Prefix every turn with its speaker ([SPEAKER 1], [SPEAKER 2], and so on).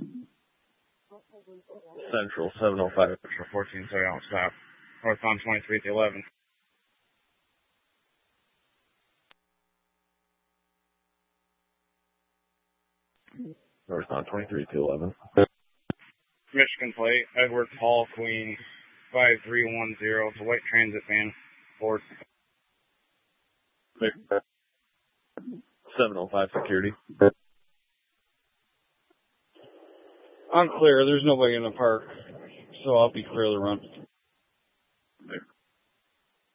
[SPEAKER 1] Central 705 for 14, sorry, I'll stop. Northbound 23 to 11. Northbound 23 to 11. Michigan plate, Edward Paul Queen 5310. It's a white transit van. Ford. 705 security. I'm clear. There's nobody in the park, so I'll be clear to run.